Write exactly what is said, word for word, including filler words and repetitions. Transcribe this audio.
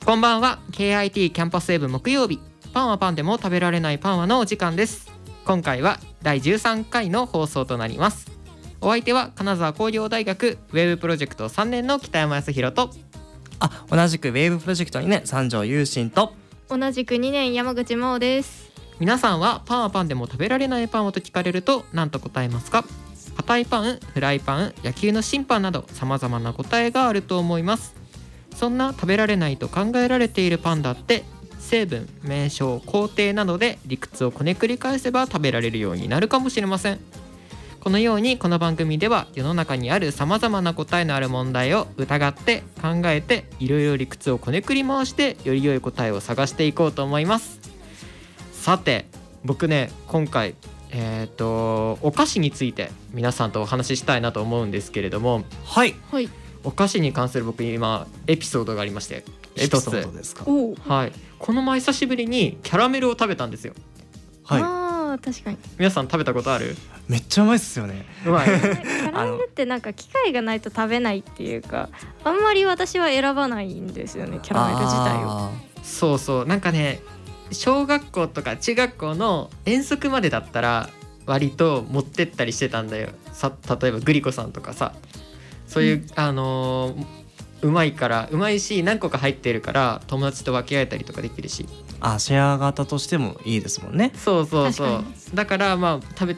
こんばんは。 ケーアイティー キャンパスウェブ木曜日、パンはパンでも食べられないパンはのお時間です。今回はだいじゅうさんかいの放送となります。お相手は金沢工業大学ウェブプロジェクトさんねんの北山康弘と、 あ、同じくウェブプロジェクトにねん三条優心と、 同じくにねん山口真央です。 皆さんはパンはパンでも食べられないパンをと聞かれると何と答えますか？硬いパン、フライパン、野球の審判など様々な答えがあると思います。そんな食べられないと考えられているパンだって成分、名称、工程などで理屈をこねくり返せば食べられるようになるかもしれません。このようにこの番組では世の中にある様々な答えのある問題を疑って考えていろいろ理屈をこねくり回してより良い答えを探していこうと思います。さて僕ね、今回えーとお菓子について皆さんとお話ししたいなと思うんですけれども、 はいはい。 お菓子に関する僕今エピソードがありまして、 エピソ一つ、 ードですか。 おお。 はい、この前久しぶりにキャラメルを食べたんですよ。 はい、 ああ、確かに。 皆さん食べたことある？ めっちゃうまいっすよね。 うまいキャラメルってなんか機会がないと食べないっていうか、あんまり私は選ばないんですよね、キャラメル自体を。 あそうそう、なんかね、小学校とか中学校の遠足までだったら割と持ってったりしてたんだよ。さ例えばグリコさんとかさ、そういう、うん、あのー、うまいからうまいし何個か入ってるから友達と分け合えたりとかできるし、 あ、シェア型としてもいいですもんね。 そうそうそう。 確かに。 だからまあ食べ